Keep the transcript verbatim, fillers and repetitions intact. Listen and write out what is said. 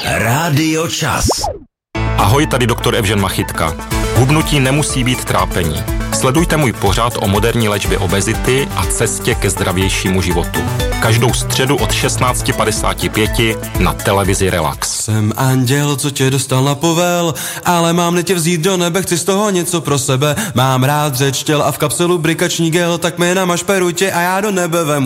Rádio Čas. Ahoj, tady doktor Evžen Machytka. Hubnutí nemusí být trápení. Sledujte můj pořad o moderní léčbě obezity a cestě ke zdravějšímu životu. Každou středu od šestnáct padesát pět na televizi Relax. Jsem anděl, co tě dostal na povel, ale mám tě vzít do nebe, chci z toho něco pro sebe. Mám rád řeč těl a v kapselu brikační gel, tak mi namaž perutě a já do nebe vemu.